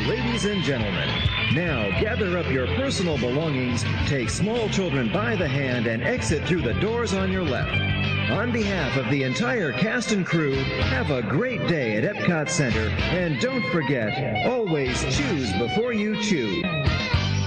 ladies and gentlemen. Now gather up your personal belongings, take small children by the hand, and exit through the doors on your left. On behalf of the entire cast and crew, have a great day at Epcot Center, and don't forget, always choose before you chew.